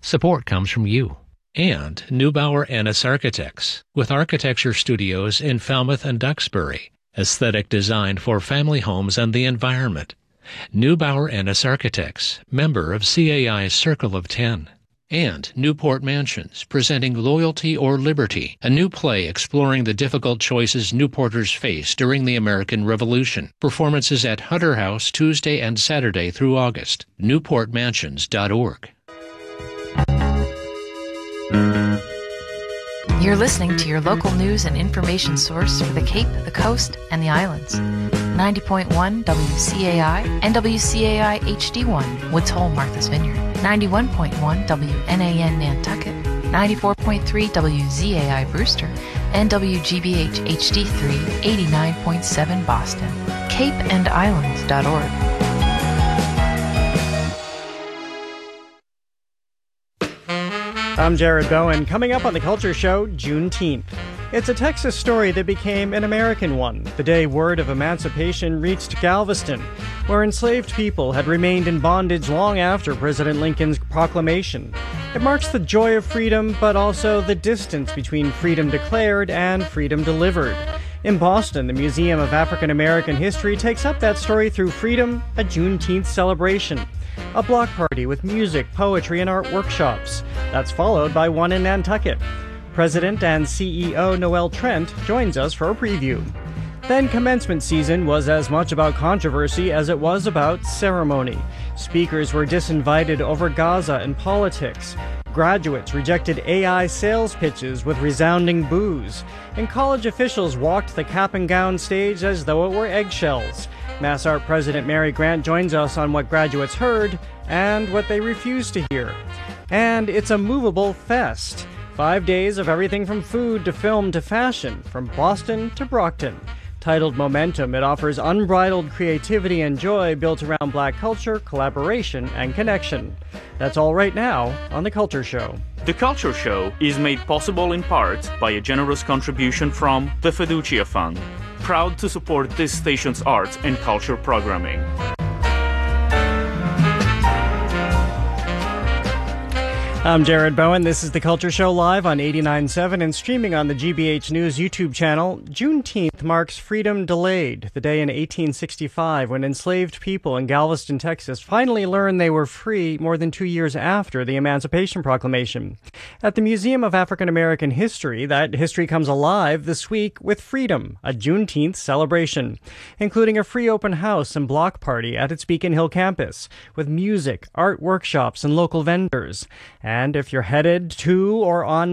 Support comes from you. And Neubauer Ennis Architects, with architecture studios in Falmouth and Duxbury. Aesthetic design for family homes and the environment. Neubauer Ennis Architects, member of CAI's Circle of 10. And Newport Mansions, presenting Loyalty or Liberty, a new play exploring the difficult choices Newporters faced during the American Revolution. Performances at Hunter House Tuesday and Saturday through August. NewportMansions.org. You're listening to your local news and information source for the Cape, the Coast, and the Islands. 90.1 WCAI and WCAI HD1, Woods Hole, Martha's Vineyard. 91.1 WNAN Nantucket. 94.3 WZAI Brewster. And WGBH HD3, 89.7 Boston. CapeandIslands.org. I'm Jared Bowen. Coming up on The Culture Show, Juneteenth. It's a Texas story that became an American one, the day word of emancipation reached Galveston, where enslaved people had remained in bondage long after President Lincoln's proclamation. It marks the joy of freedom, but also the distance between freedom declared and freedom delivered. In Boston, the Museum of African American History takes up that story through Freedom, a Juneteenth celebration. A block party with music, poetry, and art workshops. That's followed by one in Nantucket. President and CEO Noel Trent joins us for a preview. Then commencement season was as much about controversy as it was about ceremony. Speakers were disinvited over Gaza and politics. Graduates rejected AI sales pitches with resounding boos. And college officials walked the cap and gown stage as though it were eggshells. MassArt President Mary Grant joins us on what graduates heard and what they refused to hear. And it's a movable fest. 5 days of everything from food to film to fashion, from Boston to Brockton. Titled Momentum, it offers unbridled creativity and joy built around Black culture, collaboration, and connection. That's all right now on The Culture Show. The Culture Show is made possible in part by a generous contribution from the Fiducia Fund, proud to support this station's arts and culture programming. I'm Jared Bowen. This is The Culture Show live on 89.7 and streaming on the GBH News YouTube channel. Juneteenth marks freedom delayed, the day in 1865 when enslaved people in Galveston, Texas finally learned they were free more than 2 years after the Emancipation Proclamation. At the Museum of African American History, that history comes alive this week with Freedom, a Juneteenth celebration, including a free open house and block party at its Beacon Hill campus, with music, art workshops, and local vendors. And if you're headed to or on